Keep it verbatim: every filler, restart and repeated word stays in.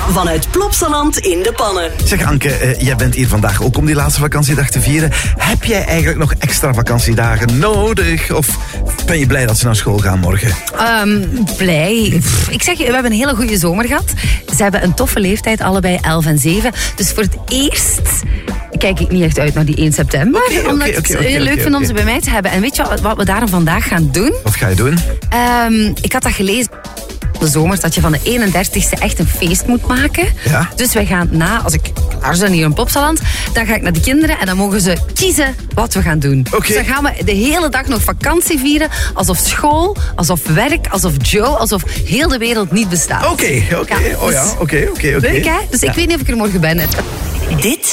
Vanuit Plopsaland in de Pannen. Zeg Anke, uh, jij bent hier vandaag ook om die laatste vakantiedag te vieren. Heb jij eigenlijk nog extra vakantiedagen nodig? Of ben je blij dat ze naar school gaan morgen? Um, blij. Pff, ik zeg je, we hebben een hele goede zomer gehad. Ze hebben een toffe leeftijd, allebei elf en zeven. Dus voor het eerst kijk ik niet echt uit naar die één september. Okay, omdat okay, ik het okay, okay, heel leuk okay, vind om okay. ze bij mij te hebben. En weet je wat, wat we daarom vandaag gaan doen? Wat ga je doen? Um, ik had dat gelezen de zomer, dat je van de eenendertigste echt een feest moet maken. Ja. Dus wij gaan na, als ik klaar ben hier in Plopsaland, dan ga ik naar de kinderen en dan mogen ze kiezen wat we gaan doen. Okay. Dus dan gaan we de hele dag nog vakantie vieren, alsof school, alsof werk, alsof Joe, alsof heel de wereld niet bestaat. Oké, oké. Ja, Oh ja, dus oké, oké, oké. leuk hè? Dus ik Ja. weet niet of ik er morgen ben. Dit